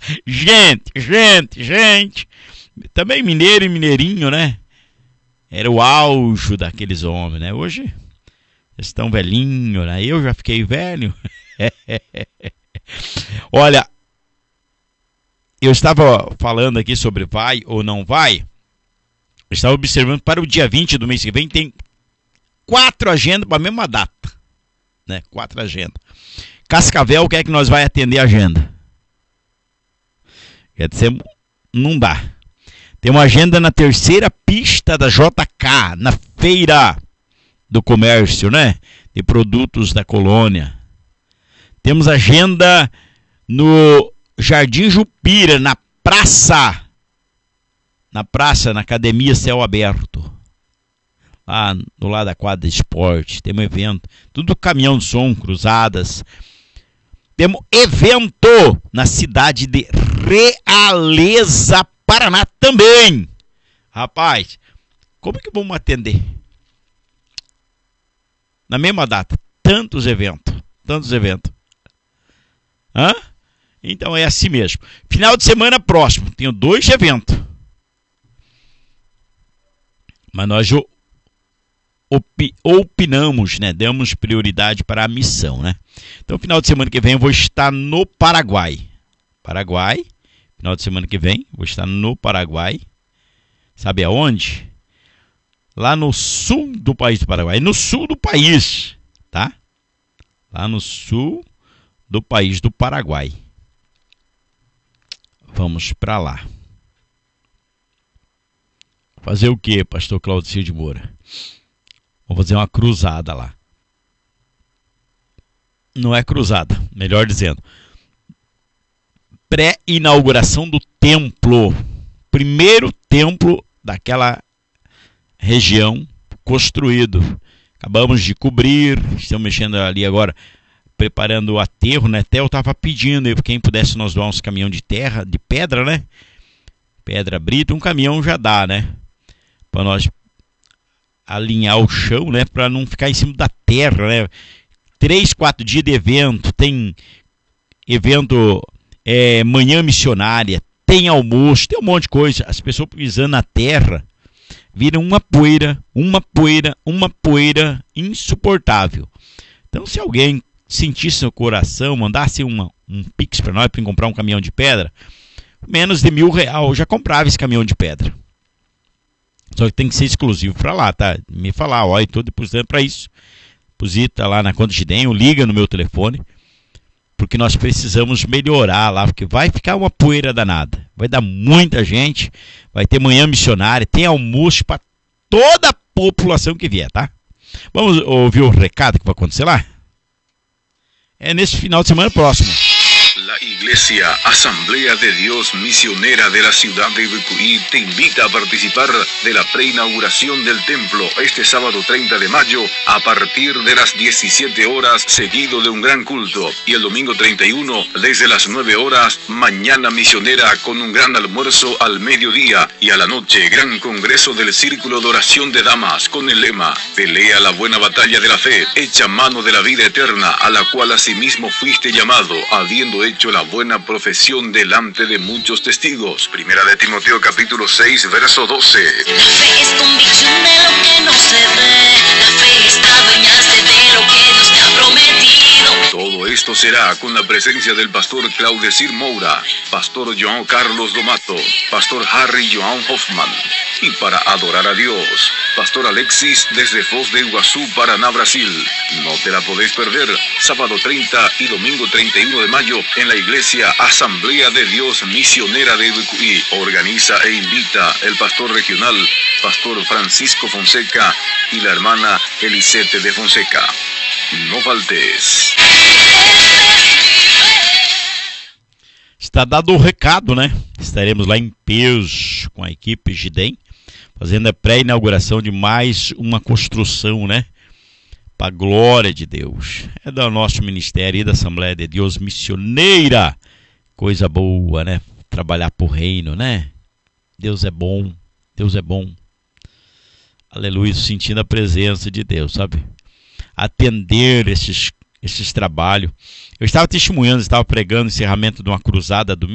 Gente. Também mineiro e mineirinho, né? Era o auge daqueles homens, né? Hoje eles estão velhinhos, né? Eu já fiquei velho. Olha, eu estava falando aqui sobre vai ou não vai. Eu estava observando para o dia 20 do mês que vem, tem 4 agendas para a mesma data, né? 4 agendas. Cascavel quer que nós vai atender a agenda. Quer dizer, não dá. Tem uma agenda na terceira pista da JK, na feira do comércio, né? De produtos da colônia. Temos agenda no Jardim Jupira, na praça, na academia Céu Aberto. Lá do lado da quadra de esporte, tem um evento. Tudo caminhão de som, cruzadas. Temos evento na cidade de Realeza, Paraná também. Rapaz, como que vamos atender? Na mesma data, tantos eventos. Hã? Então é assim mesmo. Final de semana próximo, tenho 2 eventos. Mas nós opinamos, né? Damos prioridade para a missão, né? Então, final de semana que vem eu vou estar no Paraguai. Final de semana que vem vou estar no Paraguai. Sabe aonde? Lá no sul do país do Paraguai. No sul do país, tá? Lá no sul do país do Paraguai. Vamos para lá. Fazer o que, pastor Claudio de Moura? Vamos fazer uma cruzada lá. Não é cruzada, melhor dizendo. Pré-inauguração do templo. Primeiro templo daquela região construído. Acabamos de cobrir, estamos mexendo ali agora, preparando o aterro, né? Até eu estava pedindo, quem pudesse nós doar uns caminhão de terra, de pedra, né? Pedra brita, um caminhão já dá, né? Para nós alinhar o chão, né? Para não ficar em cima da terra, né? 3, 4 dias de evento, tem evento manhã missionária, tem almoço, tem um monte de coisa. As pessoas pisando na terra viram uma poeira insuportável. Então, se alguém sentisse no coração, mandasse um pix para nós para comprar um caminhão de pedra, menos de R$1.000 já comprava esse caminhão de pedra. Só que tem que ser exclusivo para lá, tá? Me falar, ó, estou depositando para isso. Deposita lá na conta de DEM, liga no meu telefone, porque nós precisamos melhorar lá, porque vai ficar uma poeira danada. Vai dar muita gente, vai ter manhã missionária, tem almoço para toda a população que vier, tá? Vamos ouvir o recado que vai acontecer lá? É nesse final de semana próximo. La Iglesia Asamblea de Dios Misionera de la ciudad de Ibicuí te invita a participar de la preinauguración del templo este sábado 30 de mayo a partir de las 17 horas, seguido de un gran culto, y el domingo 31 desde las 9 horas, mañana misionera con un gran almuerzo al mediodía, y a la noche gran congreso del Círculo de Oración de Damas con el lema "Pelea la buena batalla de la fe, echa mano de la vida eterna, a la cual asimismo fuiste llamado, habiendo hecho la buena profesión delante de muchos testigos". Primera de Timoteo capítulo 6 verso 12. La fe es convicción de lo que no se ve. La fe es adueñarse de lo que Dios te ha prometido. Todo esto será con la presencia del pastor Claudecir Moura, pastor João Carlos Domato, pastor Harry João Hoffman. Y para adorar a Dios, pastor Alexis desde Foz de Iguazú, Paraná, Brasil. No te la podés perder, sábado 30 y domingo 31 de mayo en la Iglesia Asamblea de Dios Misionera de Ibicuí. Organiza e invita el pastor regional, pastor Francisco Fonseca, y la hermana Elisete de Fonseca. No faltes. Está dado o recado, né? Estaremos lá em peso com a equipe de DEM, fazendo a pré-inauguração de mais uma construção, né? Para a glória de Deus. É do nosso ministério e da Assembleia de Deus Missioneira. Coisa boa, né? Trabalhar por reino, né? Deus é bom. Deus é bom. Aleluia, sentindo a presença de Deus, sabe? Atender esses trabalhos. Eu estava testemunhando, estava pregando o encerramento de uma cruzada domingo.